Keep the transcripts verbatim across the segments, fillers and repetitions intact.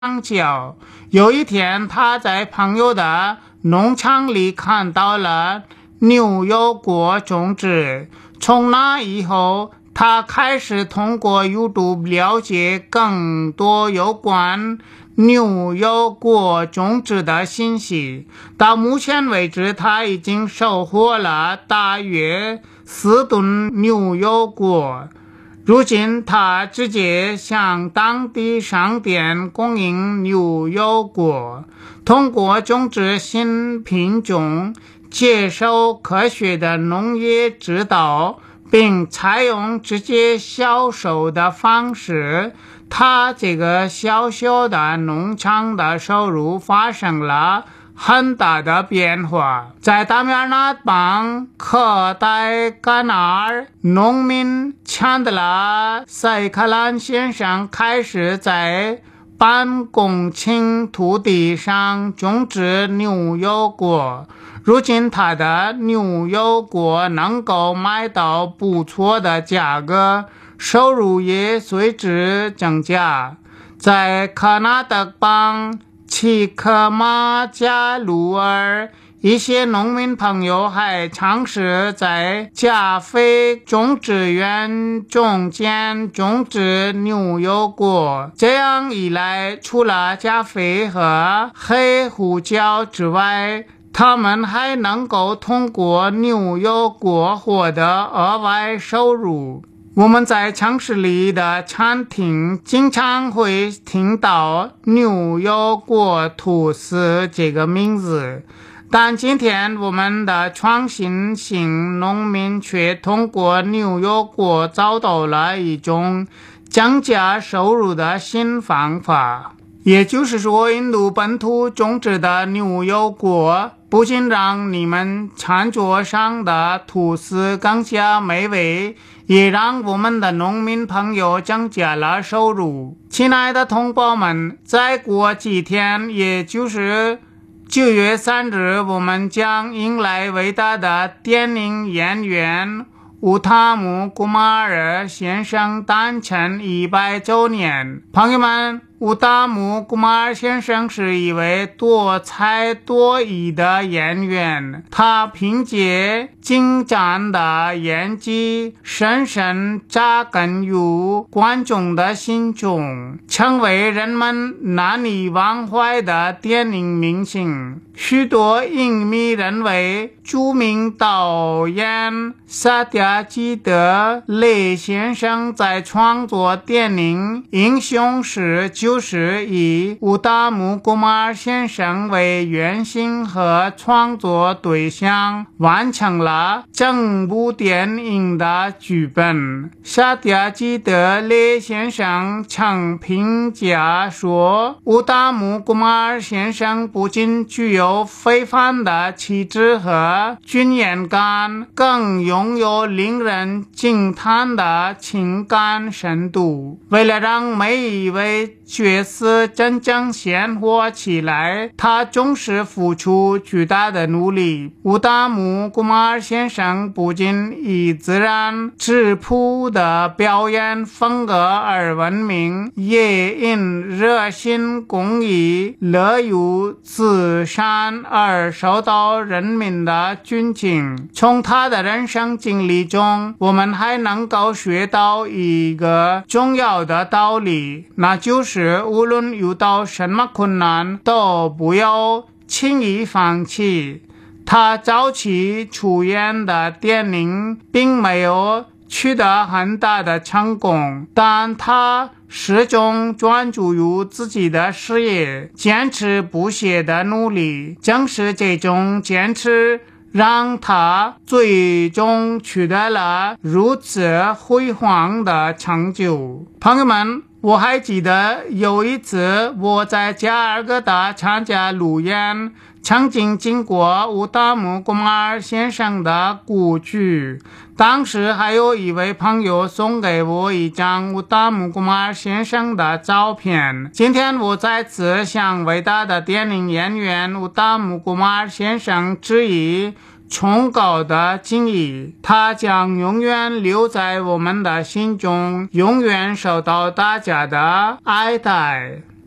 角。有一天，他在朋友的农场里看到了牛油果种植。从那以后，他开始通过 YouTube 了解更多有关牛油果种植的信息。到目前为止，他已经收获了大约四吨牛油果。如今，他直接向当地商店供应牛油果。通过种植新品种，接受科学的农业指导，并采用直接销售的方式，他这个小小的农场的收入发生了很大的变化。在达米尔纳邦克代甘纳尔，农民强德拉塞克兰先生开始在半公顷土地上种植牛油果。如今他的牛油果能够卖到不错的价格，收入也随之增加。在卡纳德邦奇克马加鲁尔，一些农民朋友还尝试在加菲种植园中间种植牛油果。这样一来，除了加菲和黑胡椒之外，他们还能够通过牛油果获得额外收入。我们在城市里的餐厅经常会听到牛油果吐司这个名字，但今天我们的创新性农民却通过牛油果找到了一种增加收入的新方法。也就是说，印度本土种植的牛油果不仅让你们餐桌上的吐司更加美味，也让我们的农民朋友增加了收入。亲爱的同胞们，再过几天，也就是九月三日，我们将迎来伟大的电影演员乌塔姆古马尔先生诞辰一百周年。朋友们，乌达姆古马尔先生是一位多才多艺的演员，他凭借精湛的演技深深扎根于观众的心中，成为人们难以忘怀的电影明星。许多影迷认为，著名导演萨蒂亚基德雷先生在创作电影《英雄》时，就是以乌达姆古马尔先生为原型和创作对象，完成了整部电影的剧本。萨蒂亚基德雷先生曾评价说，乌达姆古马尔先生不仅具有非凡的气质和军演感，更拥有令人惊叹的情感深度。为了让每一位角色真正鲜活起来，他总是付出巨大的努力。乌达姆古马尔先生不仅以自然质朴的表演风格而闻名，也因热心公益、乐于慈善而受到人民的尊敬。从他的人生经历中，我们还能够学到一个重要的道理，那就是无论遇到什么困难，都不要轻易放弃。他早期出演的电影并没有取得很大的成功，但他始终专注于自己的事业，坚持不懈的努力。正是这种坚持，让他最终取得了如此辉煌的成就。朋友们，我还记得有一次我在加尔各答参加路演，曾经经过乌达姆古马尔先生的故居。当时还有一位朋友送给我一张乌达姆古马尔先生的照片。今天我再次向伟大的电影演员乌达姆古马尔先生致以崇高的敬意，他将永远留在我们的心中，永远受到大家的爱戴。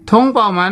同胞们